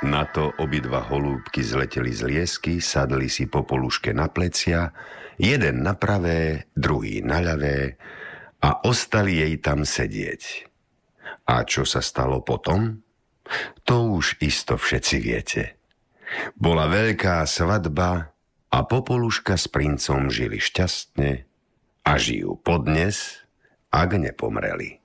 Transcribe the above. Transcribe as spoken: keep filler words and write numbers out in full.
Na to obidva holúbky zleteli z liesky, sadli si po poluške na plecia, jeden na pravé, druhý na ľavé a ostali jej tam sedieť. A čo sa stalo potom? To už isto všetci viete. Bola veľká svadba a Popoluška s princom žili šťastne a žijú podnes, ak nepomreli.